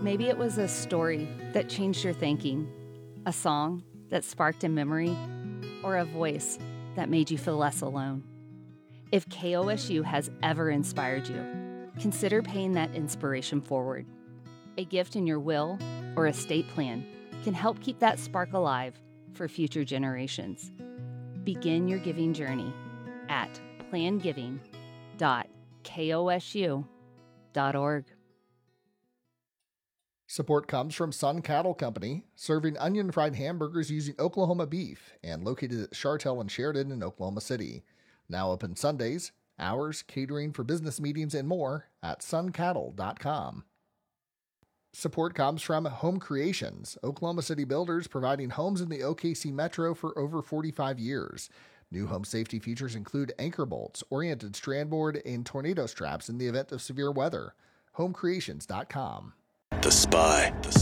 Maybe it was a story that changed your thinking, a song that sparked a memory, or a voice that made you feel less alone. If KOSU has ever inspired you, consider paying that inspiration forward. A gift in your will or estate plan can help keep that spark alive for future generations. Begin your giving journey at plangiving.kosu.org. Support comes from Sun Cattle Company, serving onion-fried hamburgers using Oklahoma beef and located at Chartel and Sheridan in Oklahoma City. Now open Sundays, hours, catering for business meetings, and more at suncattle.com. Support comes from Home Creations, Oklahoma City builders providing homes in the OKC Metro for over 45 years. New home safety features include anchor bolts, oriented strand board, and tornado straps in the event of severe weather. HomeCreations.com. The Spy.